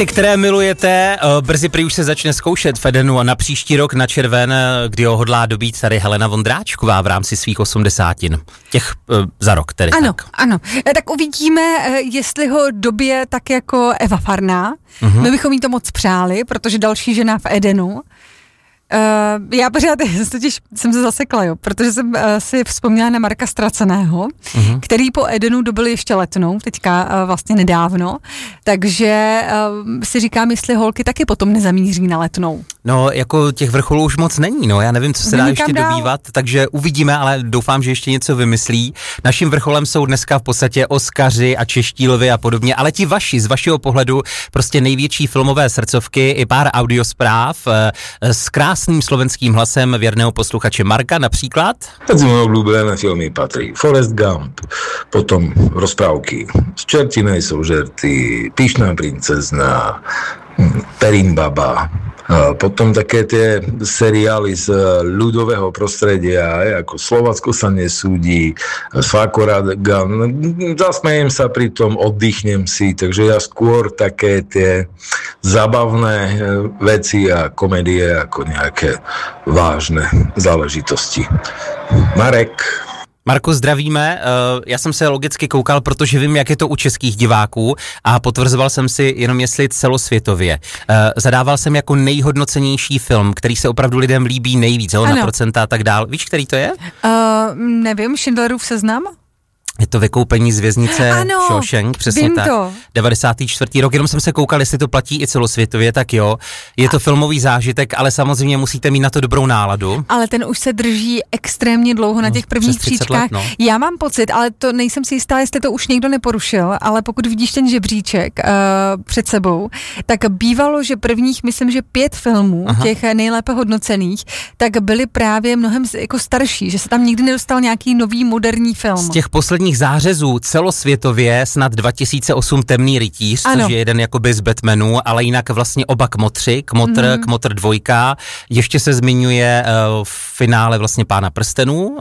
Písničky, které milujete, brzy prý už se začne zkoušet v Edenu a na příští rok na červen, kdy ho hodlá dobít tady Helena Vondráčková v rámci svých 80. Těch za rok tedy. Ano, tak. ano. Tak uvidíme, jestli ho dobije tak jako Eva Farná. My bychom jí to moc přáli, protože další žena v Edenu. Já pořád totiž jsem se zasekla, jo, protože jsem si vzpomněla na Marka Ztraceného, který po Edenu dobil ještě Letnou, teďka vlastně nedávno, takže si říkám, jestli holky taky potom nezamíří na Letnou. No, jako těch vrcholů už moc není, no, já nevím, co se dá ještě dobývat, takže uvidíme, ale doufám, že ještě něco vymyslí. Naším vrcholem jsou dneska v podstatě Oscaři a čeští lvy a podobně, ale ti vaši, z vašeho pohledu, prostě největší filmové srdcovky i pár audiospráv s krásným slovenským hlasem věrného posluchače Marka například. Medzi moje obľúbené filmy patrí Forrest Gump, potom rozprávky Z čertinej sú žerty, Pyšná princezna, Perimbaba, potom také tie seriály z ľudového prostredia, ako Slovácko sa nesúdi, Svákoragan. Zasmejem sa pri tom, oddychnem si, takže ja skôr také tie zábavné veci a komédie ako nejaké vážne záležitosti. Marek. Marku, zdravíme. Já jsem se logicky koukal, protože vím, jak je to u českých diváků a potvrzoval jsem si jenom jestli celosvětově. Zadával jsem jako nejhodnocenější film, který se opravdu lidem líbí nejvíc, na procenta a tak dál. Víš, který to je? Nevím, Schindlerův seznam? Je to Vykoupení z věznice Shawshank, přesně tak. To. 94. rok, jenom jsem se koukal, jestli to platí i celosvětově, tak jo. Je to filmový zážitek, ale samozřejmě musíte mít na to dobrou náladu. Ale ten už se drží extrémně dlouho na těch prvních příčkách. Já mám pocit, ale to nejsem si jistá, jestli to už někdo neporušil, ale pokud vidíš ten žebříček před sebou, tak bývalo, že prvních, myslím, že 5 filmů, těch nejlépe hodnocených, tak byly právě mnohem jako starší, že se tam nikdy nedostal nějaký nový moderní film. Z těch posledních zářezů celosvětově snad 2008 Temný rytíř, což je jeden jakoby z Batmanů, ale jinak vlastně oba Kmotři, Kmotr 2, ještě se zmiňuje v finále vlastně Pána prstenů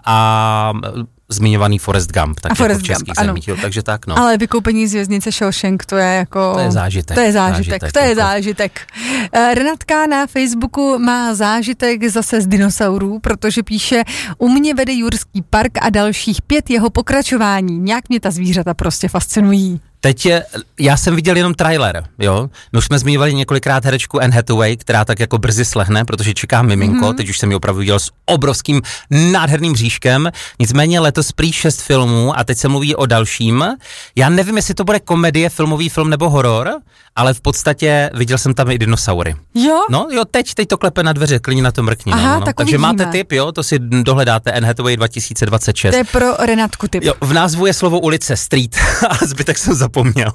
a zmiňovaný Forrest Gump, tak jako v českých zemích, takže tak, no. Ale Vykoupení z věznice Shawshank, to je jako... To je zážitek. To je zážitek. Renatka na Facebooku má zážitek zase z dinosaurů, protože píše, u mě vede Jurský park a dalších 5 jeho pokračování. Nějak mě ta zvířata prostě fascinují. Teď já jsem viděl jenom trailer, jo. My už jsme zmiňovali několikrát herečku Anne Hathaway, která tak jako brzy slehne, protože čeká miminko, teď už jsem ji opravdu viděl s obrovským nádherným bříškem, nicméně letos prý 6 filmů a teď se mluví o dalším. Já nevím, jestli to bude komedie, filmový film nebo horor, ale v podstatě viděl jsem tam i dinosaury. Jo? No jo, teď to klepe na dveře, klidně na to mrkni. Aha, no. Takže máte tip, jo, to si dohledáte, Anne Hathaway 2026. To je pro Renatku tip. Jo, v názvu je slovo ulice, street, a zbytek jsem zapomněl.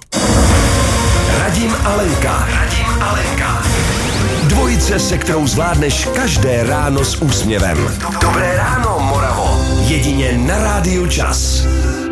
Radim a Lenka. Dvojice, se kterou zvládneš každé ráno s úsměvem. Dobré ráno, Moravo. Jedině na Rádiu Čas.